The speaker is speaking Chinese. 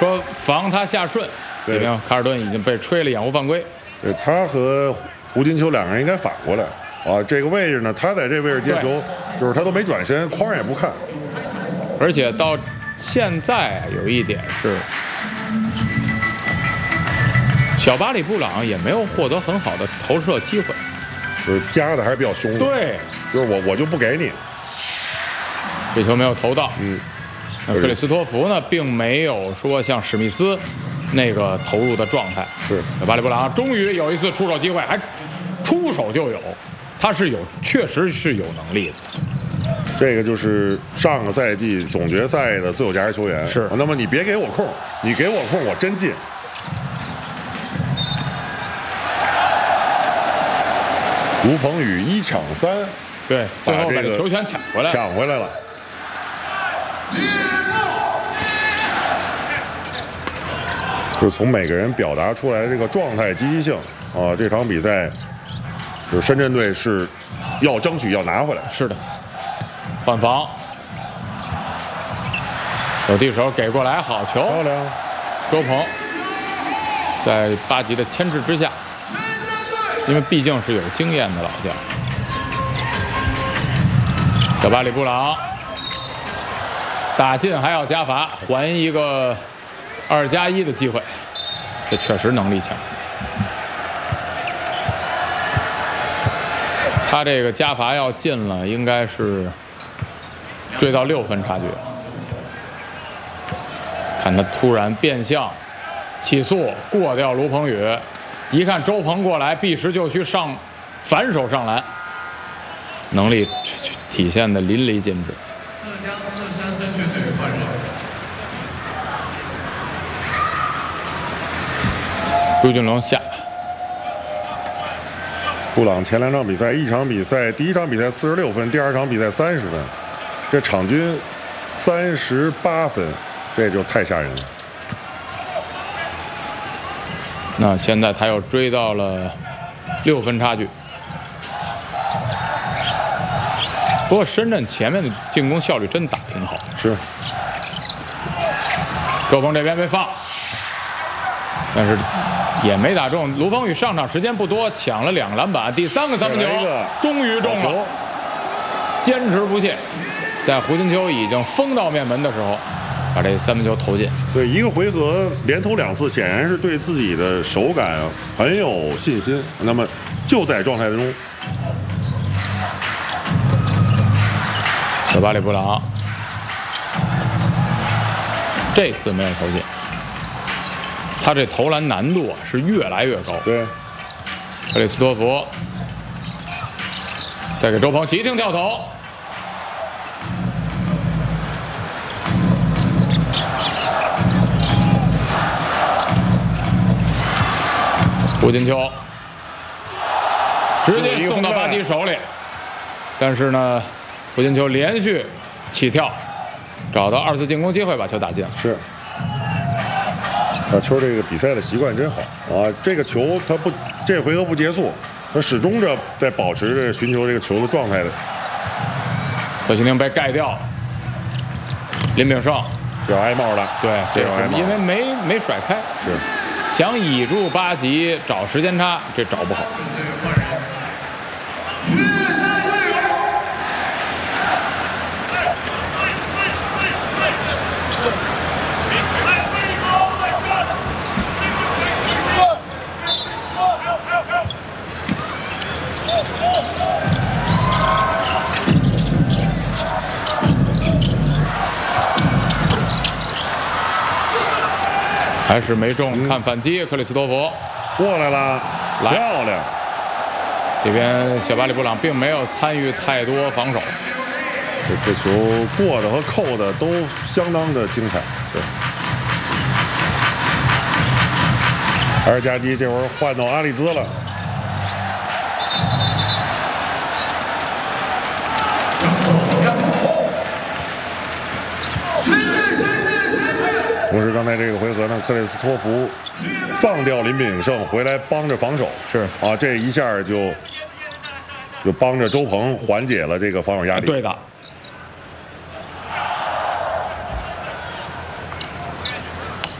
说防他下顺，里面卡尔顿已经被吹了掩护犯规。 对，他和胡金秋两个人应该反过来啊。这个位置呢，他在这位置接球，就是他都没转身，框也不看。 而且到现在有一点是，小巴里布朗也没有获得很好的投射机会， 就是夹的还是比较凶的。 对， 就是我就不给你。 这球没有投到。那克里斯托弗呢，并没有说像史密斯那个投入的状态。 是， 巴里布朗终于有一次出手机会，还出手就有，他是确实是有能力的。 这个就是上个赛季总决赛的最有价值球员。 是， 那么你别给我空，你给我空我真进。卢鹏宇1抢3， 对，最后把这球权抢回来了。就是从每个人表达出来的这个状态、积极性啊，这场比赛就是深圳队是要争取要拿回来。 是的，换防，手递手给过来，好球， 漂亮。 周鹏在巴吉的牵制之下，因为毕竟是有经验的老将。小巴里布朗打进还要加罚，还一个2+1的机会，这确实能力强。他这个加罚要进了，应该是追到6分差距。看他突然变向起速过掉卢鹏宇，一看周鹏过来，避实就虚上反手上篮，能力体现的淋漓尽致。朱俊龙下。 布朗前2场比赛，一场比赛第一场比赛46分，第2场比赛30分，这场均38分，这就太吓人了。 那现在他又追到了6分差距。不过深圳前面的进攻效率真打挺好。 是。 周鹏这边被放，但是也没打中。卢鹏宇上场时间不多，抢了2个篮板，第3个三分球终于中了，坚持不懈，在胡金秋已经封到面门的时候，把这三分球投进。 对，一个回合连投2次，显然是对自己的手感很有信心。那么就在状态中， 小巴里布朗这次没有投进。他这投篮难度是越来越高。 对， 克里斯托弗再给周鹏急停跳投，胡金秋直接送到巴基手里，但是呢，胡金秋连续起跳，找到2次进攻机会，把球打进。 是。小球这个比赛的习惯真好啊！这个球他不，这回合不结束，他始终着在保持着寻求这个球的状态的。 何西宁被盖掉，林炳胜这挨帽了。 对，这是因为没甩开， 是想倚住巴吉找时间差，这找不好。还是没中，看反击，克里斯托弗过来了，漂亮。 这边小巴里布朗并没有参与太多防守， 这球过的和扣的都相当的精彩。对，阿尔加基这会儿换到阿里兹了。同时，刚才这个回合呢，克里斯托弗放掉林炳胜回来帮着防守， 是啊，这一下就帮着周鹏缓解了这个防守压力。 对的。